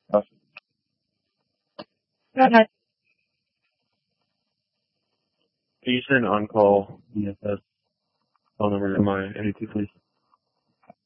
Awesome. Can you send on-call EFS phone number to my entity, please?